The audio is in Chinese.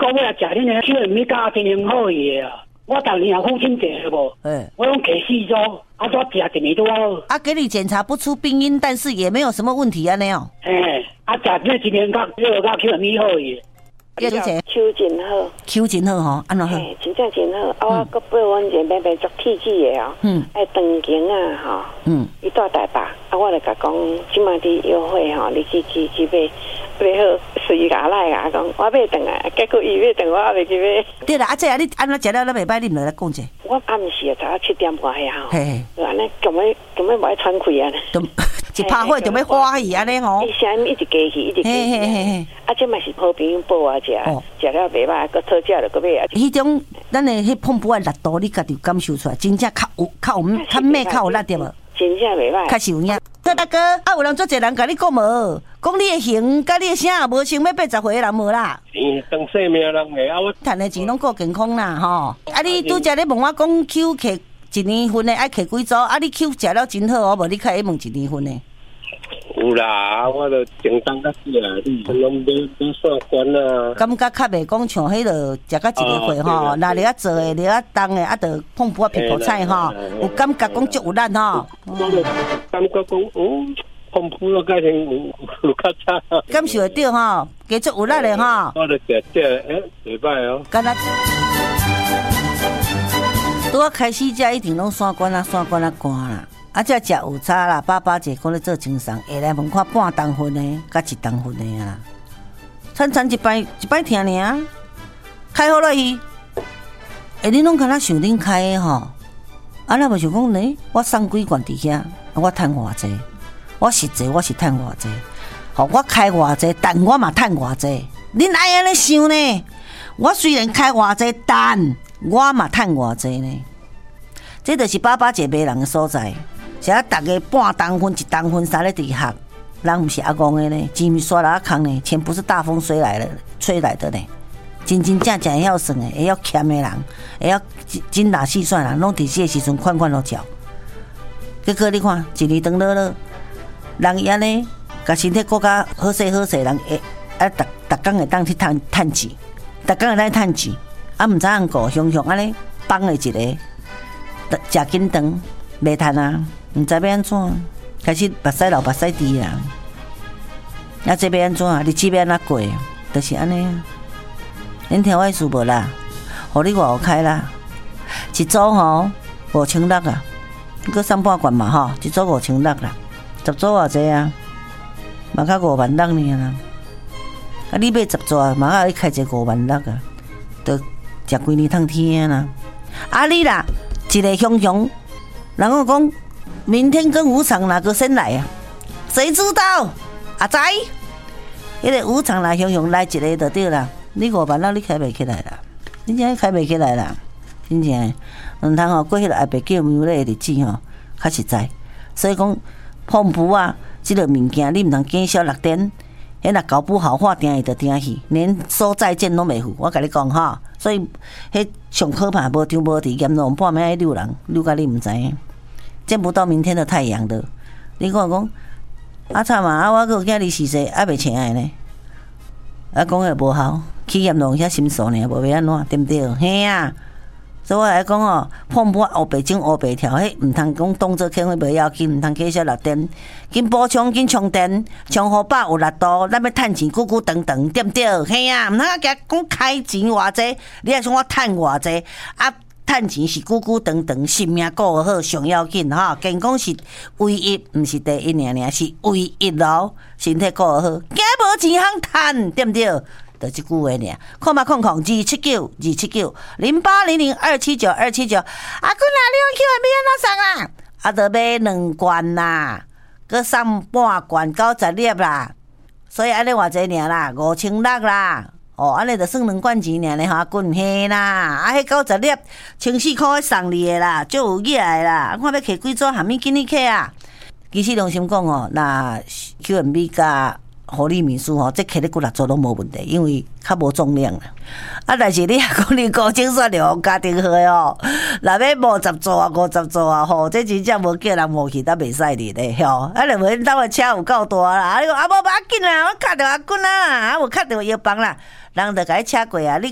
讲要食恁个酒，咪加真很好个啊！我当年也父亲地无，我用给四周，啊，多食一年多好。 啊，给你检查不出病因，但是也没有什么问题啊，那样。 啊，食那一年到酒咪好个。 叫做啥？ 秋真好， 秋真好吼，安怎好？ 真正真好。啊，我搁八阮一妹妹做体质的哦，爱长经啊吼，伊住台北，啊，我就甲讲，即马伫优惠吼，你去买，买好随甲来甲讲，我买转来，结果伊买转我也袂去买。 对啦，啊，这你安怎食了，咱袂歹，你来讲者。 我暗时啊，早7点外遐吼，就安尼，根本无爱喘气啊。 一拍火就要欢喜安尼吼。 伊声一直加去，一直加去。啊，这嘛是好朋友报我食，食了袂歹，搁讨价就搁买啊。 迄种咱的迄碰不的力度，你家己感受出来，真正较有较有力对无？ 真正袂歹， 较是有影。对大哥，啊，有人做一人甲你讲无？讲你的型，甲你的声也无像要80岁的人无啦。 当生命人的啊，我赚的钱拢够健康啦吼。啊，你拄则咧问我讲Q摕1年份的爱摕几组？啊，你Q食了真好哦，无你开会问1年份的。 有啦，我都正当较死啊，你拢要算关啊。 感觉较袂讲像迄落食到1个月吼，哪里啊做的，哪啊动的，啊得碰破皮肤菜吼，有感觉讲足有力吼。 我就感觉讲，碰破了改成有较差。 感受会到吼，加足有力的吼。 我就食袂歹哦。 干那，拄我开始食一定拢山管啊寒啦。啊，这食有差啦，爸爸姐讲咧做精神，下来问看半重份的，甲1重份的啊，餐一摆听尔，开好落去，你拢敢若想恁开的吼，啊，那无想讲呢，我送几罐伫遐，我趁偌济，我实际我是趁偌济，吼，我开偌济，但我嘛趁偌济，恁爱安尼想呢？我虽然开偌济，但我嘛趁偌济呢，这就是爸爸姐卖人的所在。是啊，大家半重份、1重份三咧伫学，人毋是阿公的呢，钱刷来空呢，钱不是大风吹来的呢，真正会晓算的，会晓欠的人，会晓精打细算人，拢伫这时阵款都缴。结果你看，一年长了，人伊安尼，甲身体顾较好势，人会啊，逐工会当去趁钱，逐工会当趁钱，啊，毋知影顾熊安尼放了一个，食紧长，袂趁啊。唔知要安怎，开始目屎流目屎滴啦。啊，这要安怎？日子要安怎过？就是安尼。恁听我意思无啦？互你外开啦，一组吼5600啊，佮送半罐嘛吼，一组5600啦，10组偌济啊？嘛较5万6呢啦。啊，你买10组啊，嘛要开一个5万6啊，都食规年通天啦。啊，你啦，一个熊，人讲。明天跟无常哪个先来啊？谁知道？阿仔，迄个无常来熊来一个就对啦。你5万6你开袂起来啦，真正开袂起来啦，真正。唔通过迄个阿伯叫庙咧日子吼，较实在。所以讲碰布啊，即个物件你唔通减少6点，迄若搞不好话定伊就定去，连说再见都袂赴。我甲你讲哈，所以迄上可怕无张无伫严重半暝爱溜人，溜甲你唔知影。见不到明天的太阳的，你跟我讲，啊惨嘛，啊我个囝儿4岁还袂请爱呢，啊讲也无效，起严重遐心数呢，无要安怎，对不对？嘿啊，所以我来讲哦，碰破黑白种黑白条，迄唔通讲当作轻微袂要紧，唔通减少6点，紧补充，紧充电，充好饱有力度，咱要趁钱久久长长，对不对？嘿啊，唔通啊讲开钱偌济，你还想我趁偌济啊？趁钱是久久长长，性命顾好上要紧哈，健康是唯一，毋是第一尔，是唯一咯。身体顾好，惊无钱通趁，对不对？就即句话尔。看嘛2790800279279。阿君啊，你用去买安怎送啦？啊，得买2罐啦，佮送半罐90粒啦。所以安尼偌济尔啦，5600啦。哦，安尼就算2罐钱尔咧，哈，滚嘿啦！啊，迄90粒，1400块送你的啦，就有野的啦。看要摕几组，含物紧你摕啊？其实良心讲哦，那 QMB 加互利民宿吼，这摕咧几6组拢无问题，因为较无重量啦。啊，但是你若讲你高精算着家庭号哦，若要无10组啊50组啊吼，这真正无叫人无去，都袂使哩咧吼。啊，认为咱的车有够大啦，啊，你讲啊无要紧啦，我卡着阿君啦，啊，有卡着药房啦。人就甲伊车过啊，你